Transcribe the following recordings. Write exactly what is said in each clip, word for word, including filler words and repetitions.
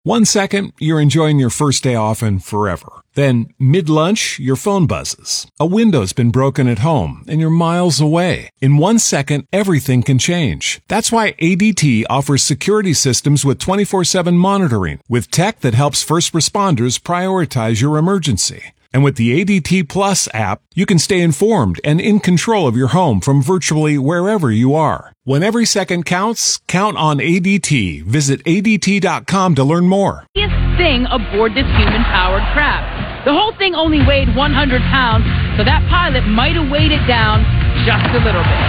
One second, you're enjoying your first day off and forever. Then, mid-lunch, your phone buzzes. A window's been broken at home, and you're miles away. In one second, everything can change. That's why A D T offers security systems with twenty-four seven monitoring, with tech that helps first responders prioritize your emergency. And with the A D T Plus app, you can stay informed and in control of your home from virtually wherever you are. When every second counts, count on A D T. Visit A D T dot com to learn more. Thing aboard this human-powered craft. The whole thing only weighed one hundred pounds, so that pilot might have weighed it down just a little bit.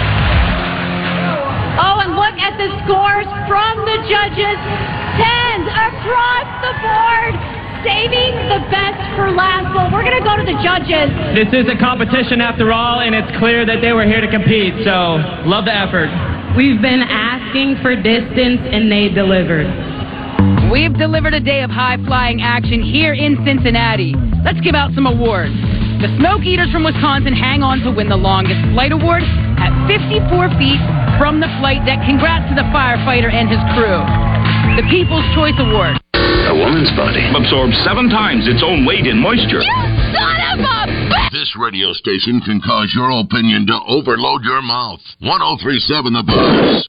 Oh, and look at the scores from the judges. Tens across the board. Saving the best for last. Well, we're going to go to the judges. This is a competition after all, and it's clear that they were here to compete, so love the effort. We've been asking for distance, and they delivered. We've delivered a day of high-flying action here in Cincinnati. Let's give out some awards. The Smoke Eaters from Wisconsin hang on to win the longest flight award at fifty-four feet from the flight deck. Congrats to the firefighter and his crew. The People's Choice Award. A woman's body absorbs seven times its own weight in moisture. You son of a bitch! This radio station can cause your opinion to overload your mouth. one oh three point seven The Buzz.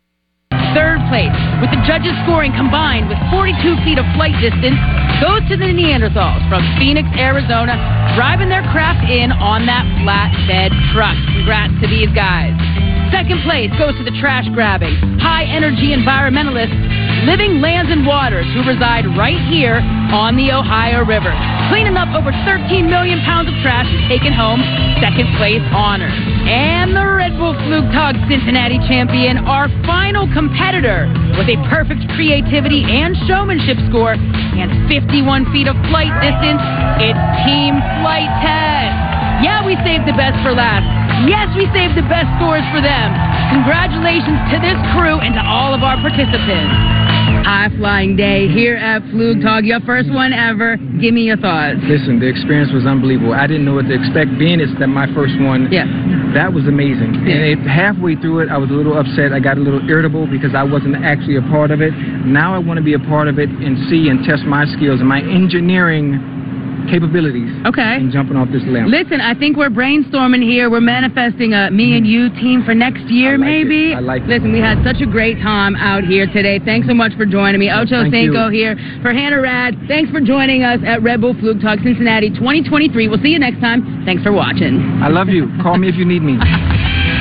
Third place, with the judges scoring combined with forty-two feet of flight distance, goes to the Neanderthals from Phoenix, Arizona, driving their craft in on that flatbed truck. Congrats to these guys. Second place goes to the trash-grabbing, high-energy environmentalists, Living Lands and Waters, who reside right here on the Ohio River, cleaning up over thirteen million pounds of trash and taking home second-place honors. And the Red Bull Flugtag Cincinnati champion, our final competitor, with a perfect creativity and showmanship score and fifty-one feet of flight distance, it's Team Flight Test. Yeah, we saved the best for last. Yes, we saved the best scores for them. Congratulations to this crew and to all of our participants. High-flying day here at Flugtag, your first one ever. Give me your thoughts. Listen, the experience was unbelievable. I didn't know what to expect. Being it's that my first one, yeah, that was amazing. Yeah. And it, halfway through it, I was a little upset. I got a little irritable because I wasn't actually a part of it. Now I want to be a part of it and see and test my skills and my engineering capabilities. Okay. And jumping off this lamp. Listen, I think we're brainstorming here. We're manifesting a me and you team for next year, I like maybe. It. I like Listen, it. we had such a great time out here today. Thanks so much for joining me. Ocho Thank Cinco you. here for Hannah Rad. Thanks for joining us at Red Bull Flugtag Cincinnati twenty twenty-three. We'll see you next time. Thanks for watching. I love you. Call me if you need me.